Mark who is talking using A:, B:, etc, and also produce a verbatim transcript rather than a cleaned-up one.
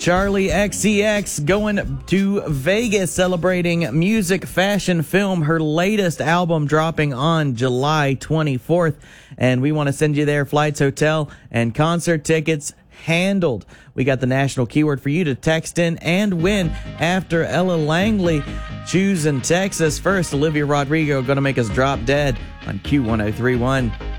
A: Charlie X C X going to Vegas, celebrating music, fashion, film. Her latest album dropping on July twenty-fourth. And we want to send you there flights, hotel, and concert tickets handled. We got the national keyword for you to text in and win after Ella Langley choosing Texas. First, Olivia Rodrigo going to make us drop dead on Q one oh three one.